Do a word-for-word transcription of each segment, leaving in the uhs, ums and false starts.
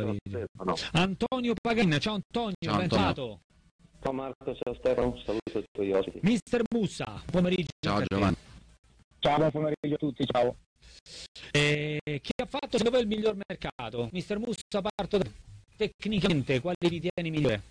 Stefano. Antonio Paganin, ciao Antonio, ciao, ben Antonio. Ciao Marco, ciao Stefano, saluto i tuoi ospiti. Mister Mussa, pomeriggio. Ciao Giovanni. Ciao, buon pomeriggio a tutti, ciao. Eh, chi ha fatto secondo voi il miglior mercato? Mister Mussa, parto da... tecnicamente, quali ritieni migliore?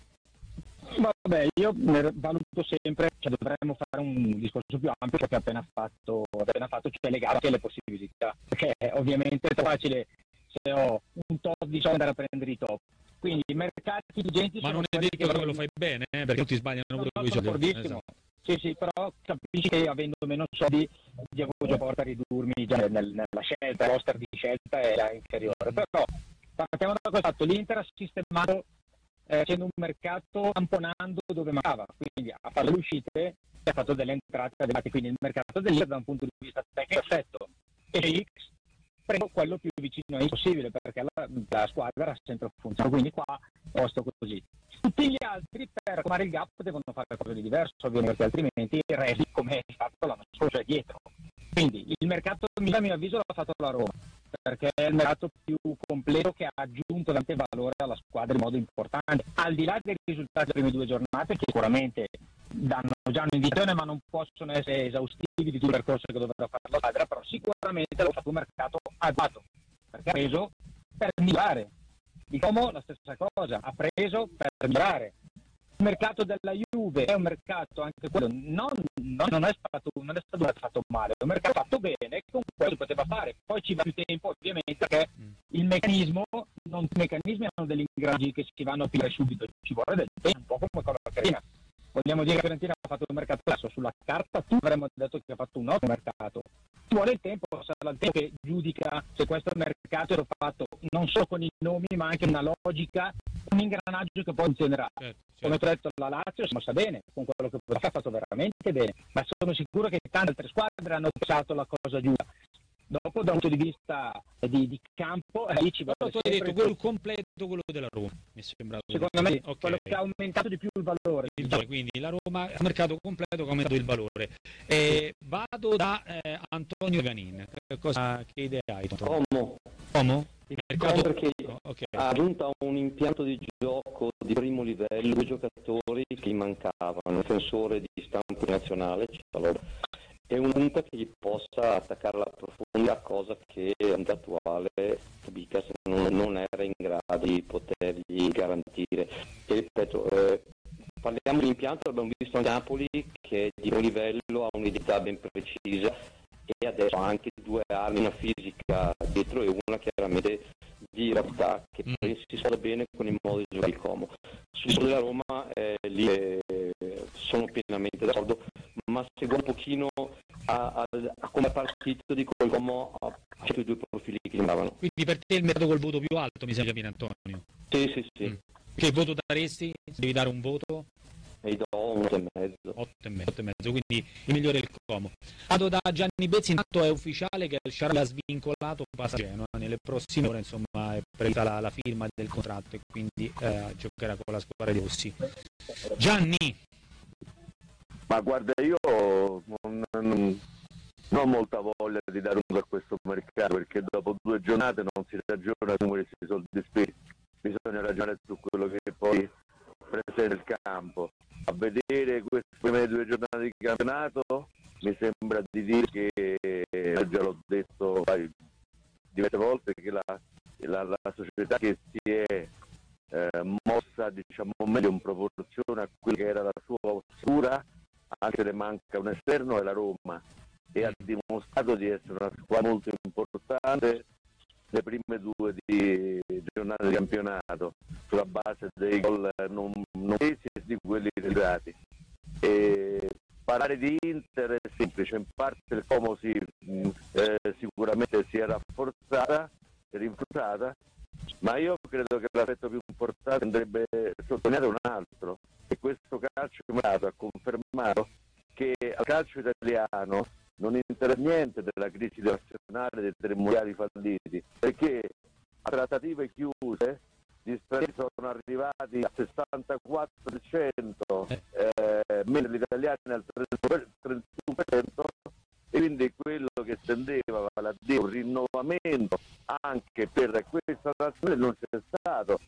Vabbè, io valuto sempre, cioè dovremmo fare un discorso più ampio che appena fatto, appena fatto cioè legato anche alle possibilità, perché ovviamente è facile se ho un top di soldi andare a prendere i top, quindi i mercati di gente ma non è detto che, che lo fai bene, eh, perché tutti sbagliano pure con i soldi. Esatto. Sì, sì, però capisci che avendo meno soldi Diego già porta a ridurmi già nel, nella scelta, il roster di scelta è già inferiore, però partiamo da questo fatto, l'Inter ha sistemato facendo un mercato tamponando dove mancava, quindi ha fatto le uscite e ha fatto delle entrate adeguate, quindi il mercato dell'Inter da un punto di vista tecnico è perfetto, e X prendo quello più vicino a possibile perché la, la squadra ha sempre funzionato, quindi qua posto così. Tutti gli altri per comare il gap devono fare qualcosa di diverso, ovviamente, perché altrimenti resti come è fatto l'anno scorso e dietro. Quindi il mercato, a mio avviso, l'ha fatto la Roma, perché è il mercato più completo che ha aggiunto tante valore alla squadra in modo importante, al di là dei risultati delle prime due giornate che sicuramente danno già un'indicazione ma non possono essere esaustivi di tutto il percorso che dovrà fare la squadra, però sicuramente l'ha fatto un mercato adeguato, perché ha preso per migliorare. Il Como la stessa cosa, ha preso per migliorare. Il mercato della Juve è un mercato anche quello, non, non, non, è stato, non è stato fatto male, è un mercato fatto bene, con quello si poteva fare, poi ci va più tempo ovviamente perché il meccanismo, non, i meccanismi hanno degli ingranaggi che si vanno a finire subito, ci vuole del tempo, un po' come con la Fiorentina. Vogliamo dire che Fiorentina ha fatto un mercato adesso, sulla carta tu avremmo detto che ha fatto un ottimo mercato. Ci vuole il tempo, sarà il tempo che giudica se questo mercato è fatto non solo con i nomi ma anche una logica, un ingranaggio che poi funzionerà. Certo, certo. Come ho detto, la Lazio si è mossa bene, con quello che ha fatto veramente bene, ma sono sicuro che tante altre squadre hanno pensato la cosa giusta. Dopo, da un punto di vista di, di campo, lì ci va. Tu hai detto quello completo, quello della Roma, mi è sembrato. Secondo me, okay. Quello che ha aumentato di più il valore. Il valore, quindi la Roma è un mercato completo che ha aumentato il valore. E vado da eh, Antonio Ganin. Cosa, che idea hai? Como. Como? Il mercato perché oh, okay. ha aggiunto un impianto di gioco di primo livello, due giocatori che gli mancavano, un difensore di stampo nazionale, e una punta che gli possa attaccare la profondità, cosa che all'attuale Kubica non, non era in grado di potergli garantire. E ripeto, eh, parliamo di impianto, abbiamo visto a Napoli che di un livello ha un'identità ben precisa e adesso ha anche due armi, una fisica dietro e una chiaramente di rapidità che mm. si sposa bene con il modo di giocare di Como. Sul della Roma eh, lì eh, sono pienamente d'accordo, ma seguo un pochino a, a, a come è partito di quel Como a i due profili che andavano. Quindi per te il mercato col voto più alto mi sembra, Antonio? Sì, sì, sì. Mm. Che voto daresti? Devi dare un voto? E do un otto e mezzo. otto e mezzo, otto e mezzo, quindi il migliore è il Como. Vado da Gianni Bezzi, intanto è ufficiale che il Sciarra ha svincolato, passa a Genoa, nelle prossime ore insomma è prevista la, la firma del contratto e quindi eh, giocherà con la squadra di Rossi. Gianni! Ma guarda, io non, non, non ho molta voglia di dare un voto a questo mercato, perché dopo due giornate non si ragiona su questi soldi spesi, bisogna ragionare su quello che poi presenta il campo. A vedere queste prime due giornate di campionato mi sembra di dire che, già l'ho detto vai, diverse volte, che la, la, la società che si è eh, mossa diciamo meglio in proporzione a quella che era la sua oscura, anche se le manca un esterno, è la Roma, e ha dimostrato di essere una squadra molto importante le prime due di giornate di campionato sulla base dei gol non, non presi e di quelli realizzati. E parlare di Inter è semplice, in parte il Como si, eh, sicuramente si è rafforzata, rinforzata, ma io credo che l'aspetto più importante andrebbe sottolineato un altro, e questo calcio ha confermato che al calcio italiano non interessa niente della crisi nazionale dei tre mondiali falliti, perché a trattative chiuse gli stranieri sono arrivati al sessantaquattro per cento, eh, mentre gli italiani al trentuno per cento, e quindi quello che stendeva vale a dire un rinnovamento anche per questa non c'è stato,